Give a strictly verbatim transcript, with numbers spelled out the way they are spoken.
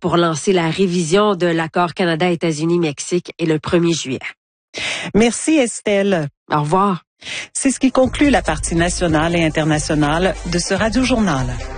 pour lancer la révision de l'accord Canada-États-Unis-Mexique est le premier juillet. Merci Estelle. Au revoir. C'est ce qui conclut la partie nationale et internationale de ce Radio-Journal.